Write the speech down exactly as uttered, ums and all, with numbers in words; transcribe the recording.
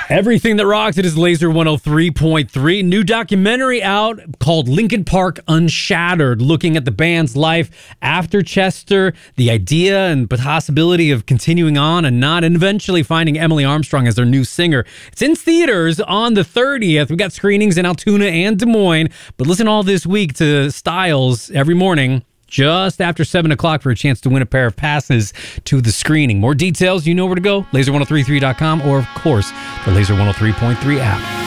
Everything that rocks, it is Laser one oh three point three. New documentary out called Linkin Park Unshattered, looking at the band's life after Chester, the idea and possibility of continuing on and not, and eventually finding Emily Armstrong as their new singer. It's in theaters on the thirtieth. We got screenings in Altoona and Des Moines, but listen all this week to Styles every morning, just after seven o'clock for a chance to win a pair of passes to the screening. More details, you know where to go, laser one oh three three dot com, or, of course, the Laser one oh three point three app.